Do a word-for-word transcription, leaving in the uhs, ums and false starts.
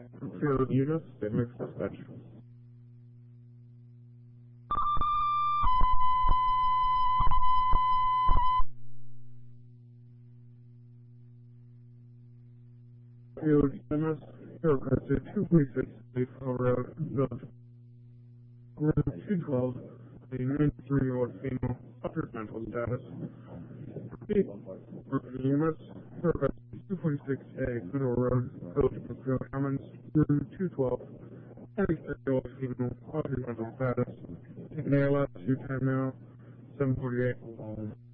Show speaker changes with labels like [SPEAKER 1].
[SPEAKER 1] Field units, they mix dispatch. Field units, aircraft to two forty-six Mayflower Road, Village. Room two twelve, a ninety-three-year-old female, upper mental status. Repeat, room units, aircraft two forty-six A, Middle Road, Village of Brookfield Commons, room two twelve, ninety-three-year-old female, upper mental status. Taking A L S, two ten now, seven forty-eight.